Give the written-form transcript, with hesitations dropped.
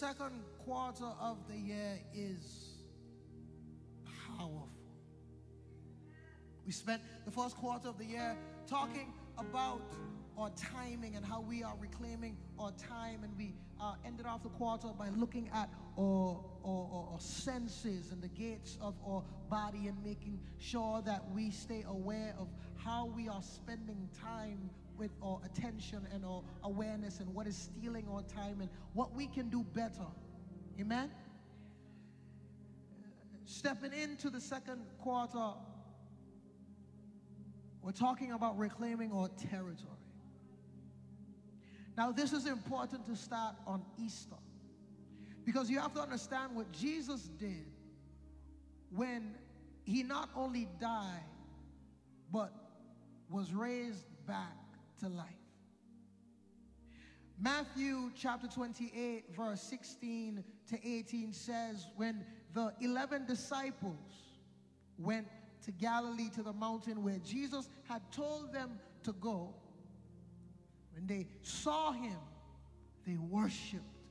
second quarter of the year is powerful. We spent the first quarter of the year talking about our timing and how we are reclaiming our time, and we ended off the quarter by looking at our senses and the gates of our body and making sure that we stay aware of how we are spending time with our attention and our awareness, and what is stealing our time and what we can do better. Amen? Stepping into the second quarter, we're talking about reclaiming our territory. Now, this is important to start on Easter, because you have to understand what Jesus did when he not only died, but was raised back to life. Matthew chapter 28, verse 16 to 18 says, when the 11 disciples went to Galilee, to the mountain where Jesus had told them to go, when they saw him, they worshiped